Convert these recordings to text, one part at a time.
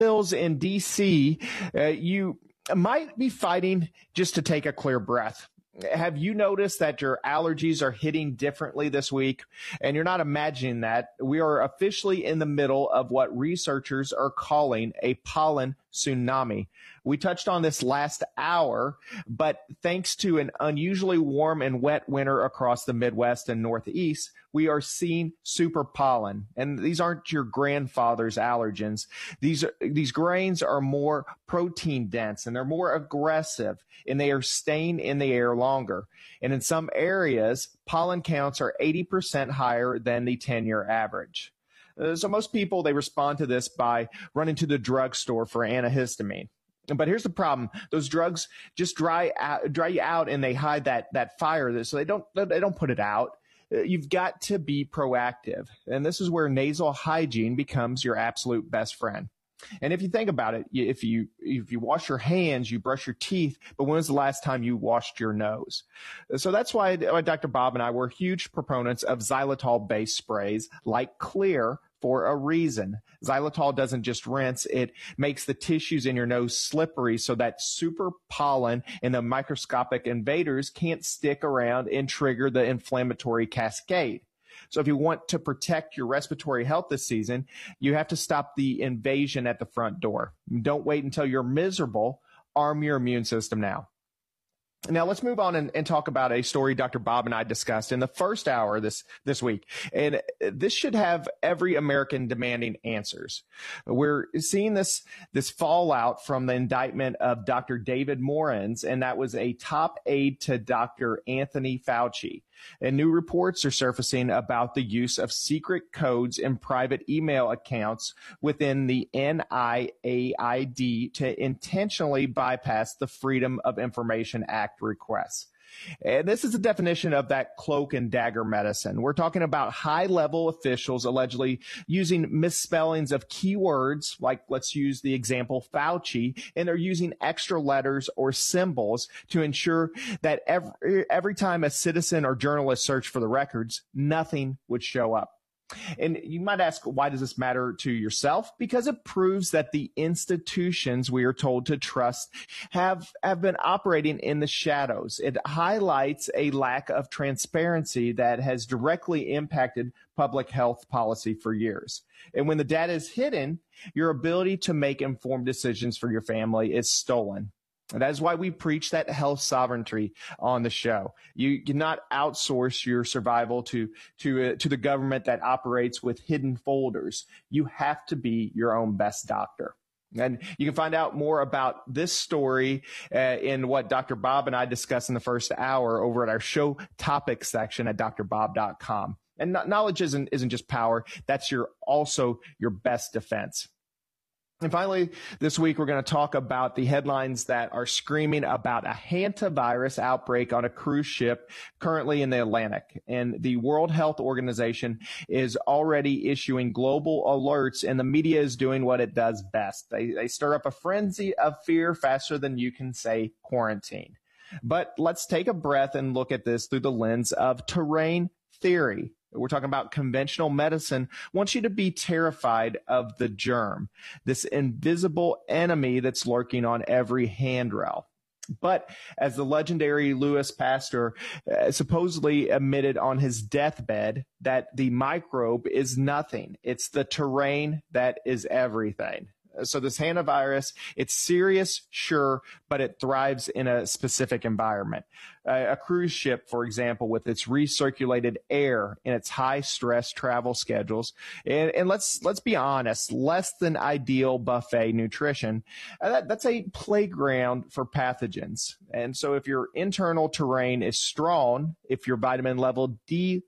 Hills in D.C., you might be fighting just to take a clear breath. Have you noticed that your allergies are hitting differently this week? And you're not imagining that. We are officially in the middle of what researchers are calling a pollen tsunami. We touched on this last hour, but thanks to an unusually warm and wet winter across the Midwest and Northeast, we are seeing super pollen. And these aren't your grandfather's allergens. These grains are more protein dense and they're more aggressive and they are staying in the air longer. And in some areas, pollen counts are 80% higher than the 10-year average. So most people, they respond to this by running to the drugstore for antihistamine. But here's the problem. Those drugs just dry you out and they hide that fire, so they don't put it out. You've got to be proactive. And this is where nasal hygiene becomes your absolute best friend. And if you think about it, if you wash your hands, you brush your teeth, but when was the last time you washed your nose? So that's why Dr. Bob and I were huge proponents of xylitol-based sprays like Xlear for a reason. Xylitol doesn't just rinse, it makes the tissues in your nose slippery so that super pollen and the microscopic invaders can't stick around and trigger the inflammatory cascade. So if you want to protect your respiratory health this season, you have to stop the invasion at the front door. Don't wait until you're miserable. Arm your immune system now. Now, let's move on and talk about a story Dr. Bob and I discussed in the first hour this week. And this should have every American demanding answers. We're seeing this fallout from the indictment of Dr. David Morens, and that was a top aide to Dr. Anthony Fauci. And new reports are surfacing about the use of secret codes in private email accounts within the NIAID to intentionally bypass the Freedom of Information Act requests. And this is a definition of that cloak and dagger medicine. We're talking about high-level officials allegedly using misspellings of keywords, like let's use the example Fauci, and they're using extra letters or symbols to ensure that every time a citizen or journalist searched for the records, nothing would show up. And you might ask, why does this matter to yourself? Because it proves that the institutions we are told to trust have been operating in the shadows. It highlights a lack of transparency that has directly impacted public health policy for years. And when the data is hidden, your ability to make informed decisions for your family is stolen. And that is why we preach that health sovereignty on the show. You cannot outsource your survival to the government that operates with hidden folders. You have to be your own best doctor. And you can find out more about this story in what Dr. Bob and I discussed in the first hour over at our show topics section at drbob.com. And knowledge isn't just power. That's also your best defense. And finally, this week, we're going to talk about the headlines that are screaming about a hantavirus outbreak on a cruise ship currently in the Atlantic. And the World Health Organization is already issuing global alerts, and the media is doing what it does best. They stir up a frenzy of fear faster than you can say quarantine. But let's take a breath and look at this through the lens of terrain theory. We're talking about conventional medicine wants you to be terrified of the germ, this invisible enemy that's lurking on every handrail. But as the legendary Louis Pasteur supposedly admitted on his deathbed, that the microbe is nothing. It's the terrain that is everything. So this hantavirus, it's serious, sure, but it thrives in a specific environment. A cruise ship, for example, with its recirculated air and its high-stress travel schedules, and let's be honest, less than ideal buffet nutrition, that's a playground for pathogens. And so if your internal terrain is strong, if your vitamin D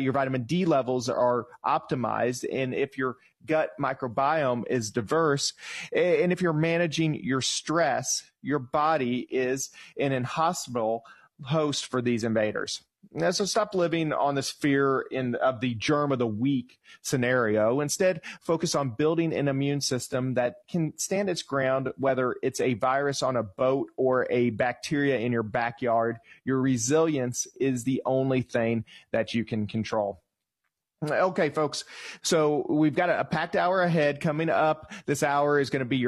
levels are optimized, and if your gut microbiome is diverse, and if you're managing your stress, your body is an inhospitable host for these invaders. Now, so stop living on this fear of the germ of the week scenario. Instead, focus on building an immune system that can stand its ground, whether it's a virus on a boat or a bacteria in your backyard. Your resilience is the only thing that you can control. Okay, folks. So we've got a packed hour ahead coming up. This hour is going to be your